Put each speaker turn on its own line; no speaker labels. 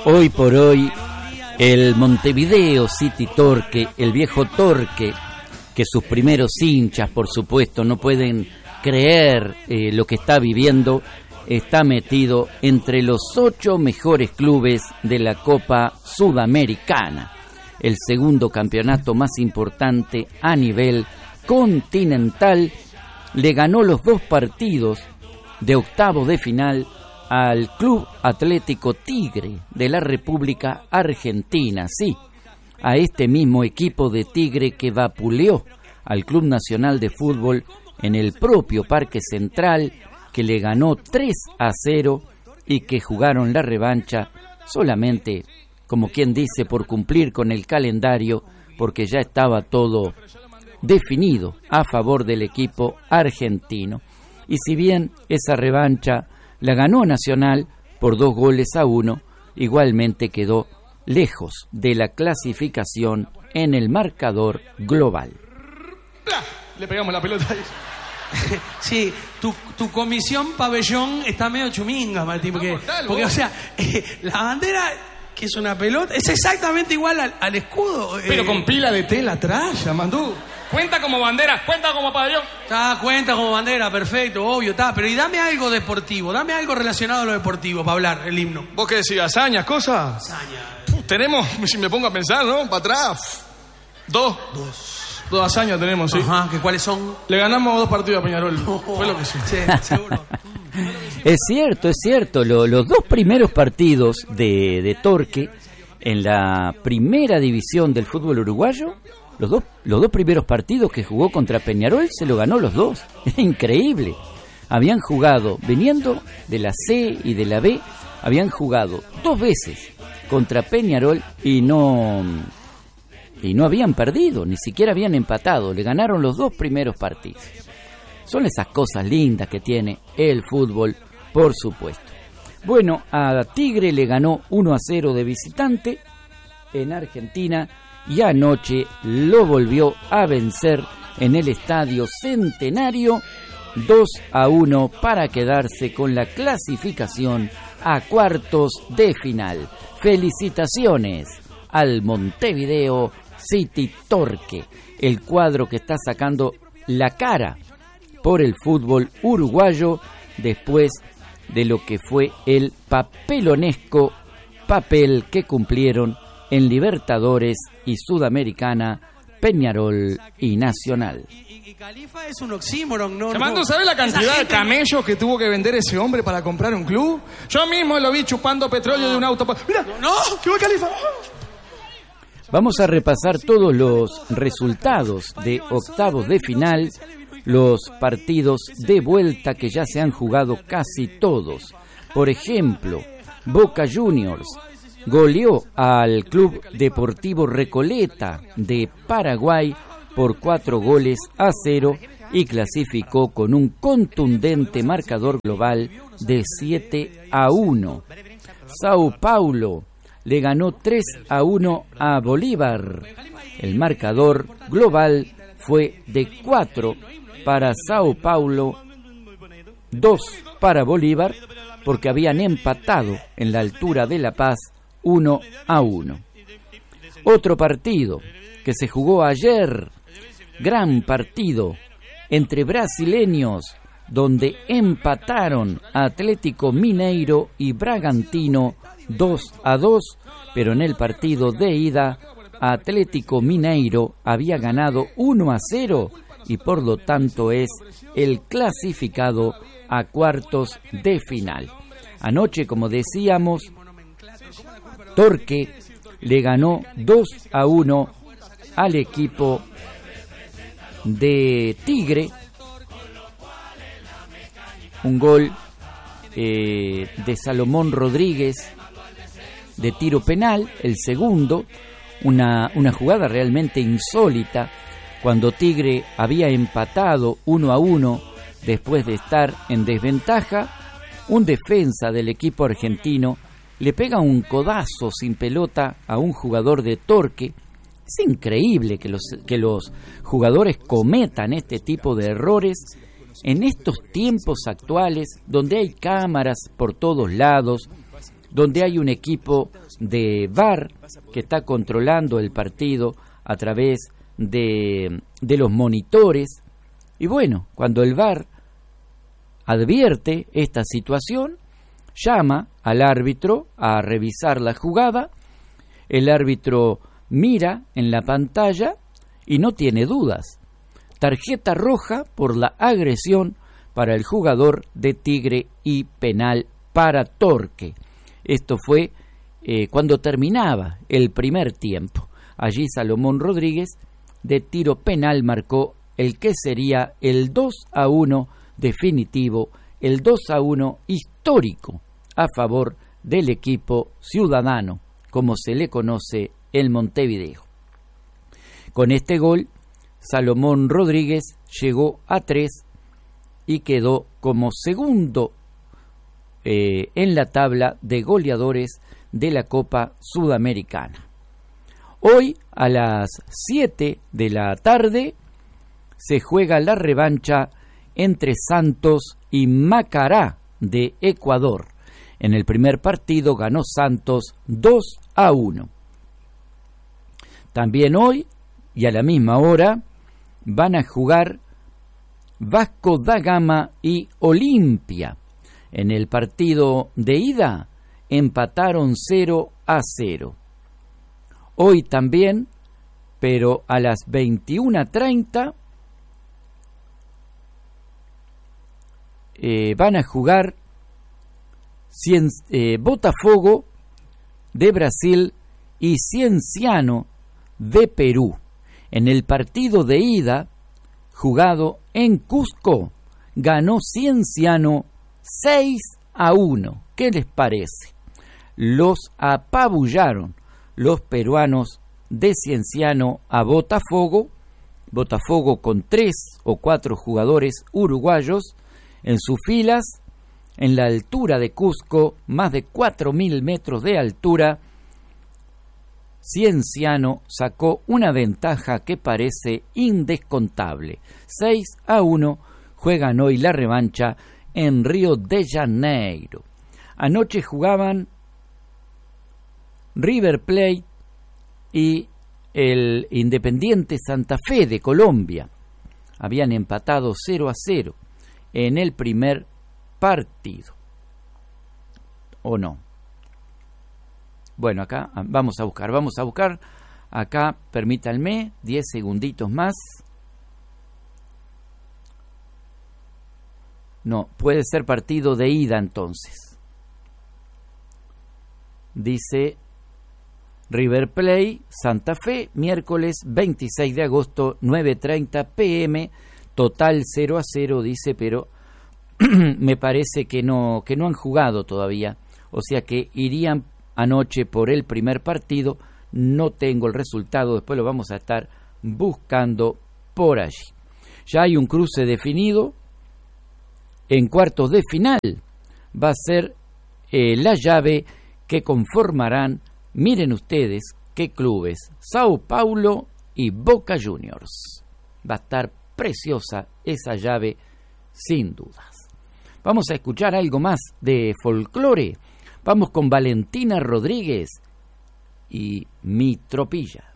Hoy por hoy, el Montevideo City Torque, el viejo Torque, que sus primeros hinchas, por supuesto, no pueden creer lo que está viviendo, está metido entre los 8 mejores clubes de la Copa Sudamericana, el segundo campeonato más importante a nivel continental. Le ganó los 2 partidos de octavos de final al Club Atlético Tigre de la República Argentina, sí, a este mismo equipo de Tigre que vapuleó al Club Nacional de Fútbol en el propio Parque Central, que le ganó 3-0 y que jugaron la revancha solamente, como quien dice, por cumplir con el calendario, porque ya estaba todo definido a favor del equipo argentino. Y si bien esa revancha la ganó Nacional por 2-1, igualmente quedó lejos de la clasificación en el marcador global.
Le pegamos la pelota ahí.
Sí, tu comisión pabellón está medio chuminga, Martín, porque o sea, la bandera, que es una pelota, es exactamente igual al escudo.
Pero con pila de tela atrás, Yamandú.
Cuenta como bandera, cuenta como pabellón.
Cuenta como bandera, perfecto, obvio, pero y dame algo deportivo, dame algo relacionado a lo deportivo para hablar, el himno.
¿Vos qué decís, hazañas, cosas?
Hazaña.
Tenemos, si me pongo a pensar, ¿no? Para atrás. Dos hazañas tenemos, sí.
Ajá, ¿que cuáles son?
Le ganamos 2 partidos a Peñarol. Fue lo que sí.
Sí, seguro.
Es cierto, los 2 primeros partidos de Torque en la primera división del fútbol uruguayo, los dos primeros partidos que jugó contra Peñarol se lo ganó los 2. Es increíble. Habían jugado, viniendo de la C y de la B, habían jugado 2 veces contra Peñarol y no habían perdido, ni siquiera habían empatado. Le ganaron los 2 primeros partidos. Son esas cosas lindas que tiene el fútbol, por supuesto. Bueno, a Tigre le ganó 1-0 de visitante en Argentina y anoche lo volvió a vencer en el Estadio Centenario 2-1 para quedarse con la clasificación a cuartos de final. Felicitaciones al Montevideo City Torque, el cuadro que está sacando la cara por el fútbol uruguayo después de lo que fue el papelonesco papel que cumplieron en Libertadores y Sudamericana Peñarol y Nacional.
Y Califa es un oxímoron, ¿no?
Llamando, ¿sabes la cantidad de camellos que tuvo que vender ese hombre para comprar un club? Yo mismo lo vi chupando petróleo de un auto. ¡Mira! ¡No! ¡Que va Califa!
Vamos a repasar todos los resultados de octavos de final, los partidos de vuelta que ya se han jugado casi todos. Por ejemplo, Boca Juniors goleó al Club Deportivo Recoleta de Paraguay por 4-0 y clasificó con un contundente marcador global de 7-1. Sao Paulo le ganó 3-1 a Bolívar. El marcador global fue de 4 para Sao Paulo, 2 para Bolívar, porque habían empatado en la altura de La Paz 1-1. Otro partido que se jugó ayer, gran partido entre brasileños, donde empataron Atlético Mineiro y Bragantino 2-2, pero en el partido de ida Atlético Mineiro había ganado 1-0 y por lo tanto es el clasificado a cuartos de final. Anoche, como decíamos, Torque le ganó 2-1 al equipo de Tigre. Un gol de Salomón Rodríguez de tiro penal, el segundo, una jugada realmente insólita, cuando Tigre había empatado 1-1 después de estar en desventaja. Un defensa del equipo argentino le pega un codazo sin pelota a un jugador de Torque. Es increíble que los jugadores cometan este tipo de errores en estos tiempos actuales, donde hay cámaras por todos lados, donde hay un equipo de VAR que está controlando el partido a través de los monitores. Y bueno, cuando el VAR advierte esta situación, llama al árbitro a revisar la jugada. El árbitro mira en la pantalla y no tiene dudas. Tarjeta roja por la agresión para el jugador de Tigre y penal para Torque. Esto fue cuando terminaba el primer tiempo. Allí Salomón Rodríguez de tiro penal marcó el que sería el 2-1 definitivo, el 2-1 histórico a favor del equipo ciudadano, como se le conoce en Montevideo. Con este gol, Salomón Rodríguez llegó a 3 y quedó como segundo en la tabla de goleadores de la Copa Sudamericana. Hoy a las 7 de la tarde se juega la revancha entre Santos y Macará de Ecuador. En el primer partido ganó Santos 2-1. También hoy y a la misma hora van a jugar Vasco da Gama y Olimpia. En el partido de ida empataron 0-0. Hoy también, pero a las 21:30 van a jugar Botafogo de Brasil y Cienciano de Perú. En el partido de ida, jugado en Cusco, ganó Cienciano 6-1. ¿Qué les parece? Los apabullaron los peruanos de Cienciano a Botafogo. Botafogo con 3 o 4 jugadores uruguayos en sus filas, en la altura de Cusco, más de 4.000 metros de altura. Cienciano sacó una ventaja que parece indescontable. 6-1, juegan hoy la revancha en Río de Janeiro. Anoche jugaban River Plate y el Independiente Santa Fe de Colombia. Habían empatado 0-0 en el primer partido. ¿O no? Bueno, acá vamos a buscar. Acá, permítanme, 10 segunditos más. No, puede ser partido de ida entonces. Dice River Plate, Santa Fe, miércoles 26 de agosto, 9:30 p.m., total 0-0, dice, pero me parece que no han jugado todavía, o sea que irían anoche por el primer partido. No tengo el resultado, después lo vamos a estar buscando por allí. Ya hay un cruce definido. En cuartos de final va a ser la llave que conformarán, miren ustedes qué clubes, Sao Paulo y Boca Juniors. Va a estar preciosa esa llave, sin dudas. Vamos a escuchar algo más de folclore. Vamos con Valentina Rodríguez y Mi Tropilla.